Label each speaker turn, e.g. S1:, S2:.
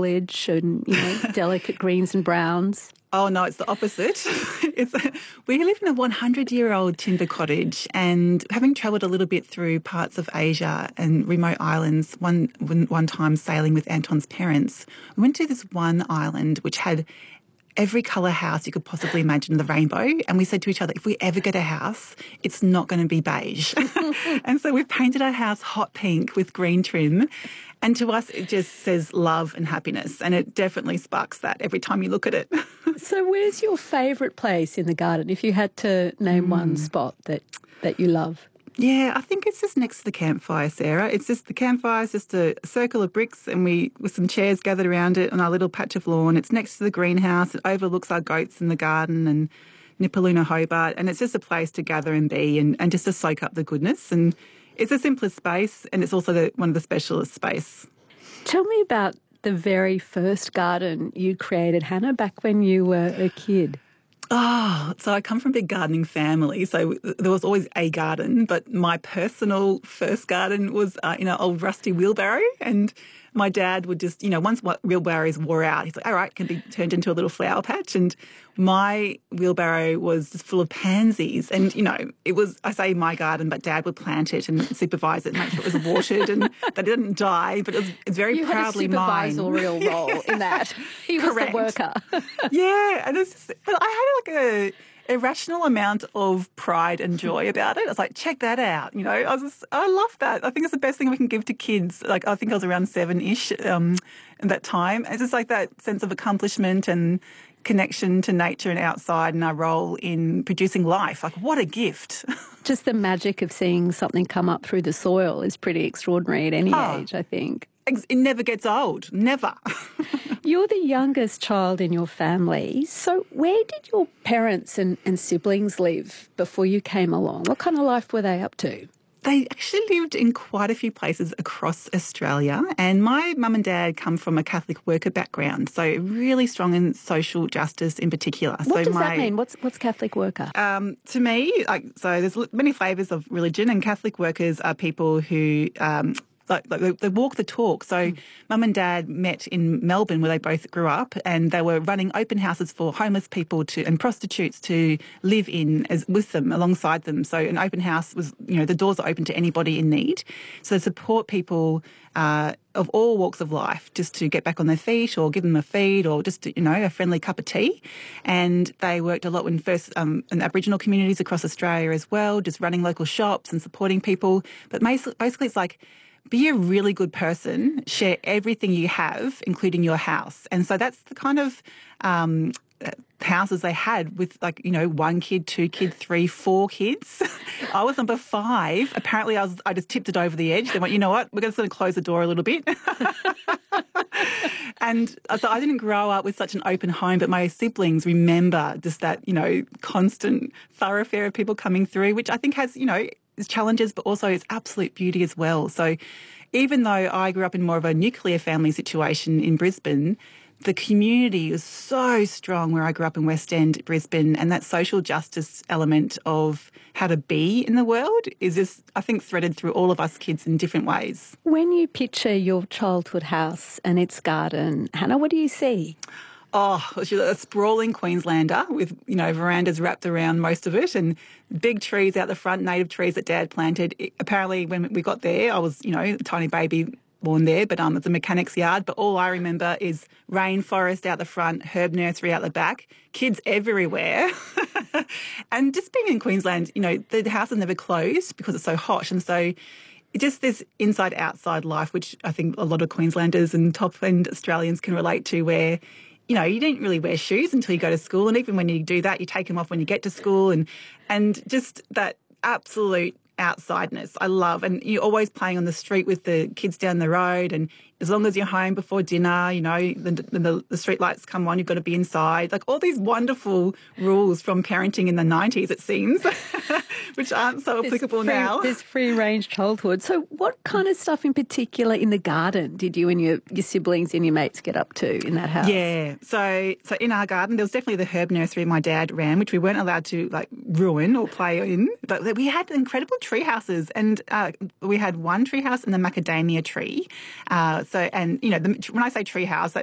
S1: foliage and, delicate greens and browns.
S2: Oh, no, it's the opposite. We live in a 100-year-old timber cottage, and having travelled a little bit through parts of Asia and remote islands, one time sailing with Anton's parents, we went to this one island which had every colour house you could possibly imagine, the rainbow. And we said to each other, if we ever get a house, it's not going to be beige. And so we've painted our house hot pink with green trim. And to us, it just says love and happiness. And it definitely sparks that every time you look at it.
S1: So where's your favourite place in the garden, if you had to name one spot that you love?
S2: Yeah, I think it's just next to the campfire, Sarah. It's just the campfire is just a circle of bricks and with some chairs gathered around it on our little patch of lawn. It's next to the greenhouse. It overlooks our goats in the garden and Nipaluna, Hobart. And it's just a place to gather and be and just to soak up the goodness. And it's a simplest space, and it's also one of the specialist space.
S1: Tell me about the very first garden you created, Hannah, back when you were a kid.
S2: Oh, so I come from a big gardening family, so there was always a garden, but my personal first garden was in an old rusty wheelbarrow, and my dad would just, once wheelbarrows wore out, he's like, all right, it can be turned into a little flower patch. And my wheelbarrow was just full of pansies. And, it was, I say my garden, but Dad would plant it and supervise it and make sure it was watered and that it didn't die. But it's very proudly mine.
S1: You had a supervisorial role in that. He was the worker.
S2: Yeah. But I had like a irrational amount of pride and joy about it. I was like, check that out. I love that. I think it's the best thing we can give to kids. Like, I think I was around 7-ish at that time. It's just like that sense of accomplishment and connection to nature and outside and our role in producing life. Like, what a gift.
S1: Just the magic of seeing something come up through the soil is pretty extraordinary at any age, I think.
S2: It never gets old. Never.
S1: You're the youngest child in your family. So where did your parents and siblings live before you came along? What kind of life were they up to?
S2: They actually lived in quite a few places across Australia, and my mum and dad come from a Catholic worker background, so really strong in social justice in particular.
S1: What does that mean? What's Catholic worker?
S2: To me, so there's many flavours of religion, and Catholic workers are people who they walk the talk. So Mum and Dad met in Melbourne, where they both grew up, and they were running open houses for homeless people and prostitutes to live in with them, alongside them. So an open house was, the doors are open to anybody in need. So they support people of all walks of life, just to get back on their feet or give them a feed or just, a friendly cup of tea. And they worked a lot in in Aboriginal communities across Australia as well, just running local shops and supporting people. But basically it's like, be a really good person, share everything you have, including your house. And so that's the kind of houses they had with 1 kid, 2 kids, 3, 4 kids. I was number 5. Apparently I just tipped it over the edge. They went, you know what, we're going to sort of close the door a little bit. And so I didn't grow up with such an open home, but my siblings remember just that, constant thoroughfare of people coming through, which I think has, its challenges, but also its absolute beauty as well. So even though I grew up in more of a nuclear family situation in Brisbane, the community is so strong where I grew up in West End, Brisbane, and that social justice element of how to be in the world is just, I think, threaded through all of us kids in different ways.
S1: When you picture your childhood house and its garden, Hannah, what do you see?
S2: Oh, she's a sprawling Queenslander with, verandas wrapped around most of it and big trees out the front, native trees that Dad planted. Apparently, when we got there, I was, a tiny baby born there, but it's a mechanic's yard. But all I remember is rainforest out the front, herb nursery out the back, kids everywhere. And just being in Queensland, the house is never closed because it's so hot. And so just this inside-outside life, which I think a lot of Queenslanders and top-end Australians can relate to, where you don't really wear shoes until you go to school. And even when you do that, you take them off when you get to school. And just that absolute outsideness I love. And you're always playing on the street with the kids down the road. And as long as you're home before dinner, the street lights come on, you've got to be inside. Like all these wonderful rules from parenting in the 90s, it seems, which aren't so applicable now.
S1: This free-range childhood. So what kind of stuff in particular in the garden did you and your siblings and your mates get up to in that house?
S2: Yeah. So in our garden, there was definitely the herb nursery my dad ran, which we weren't allowed to ruin or play in. But we had incredible tree houses, and we had one tree house and the macadamia tree. When I say tree house,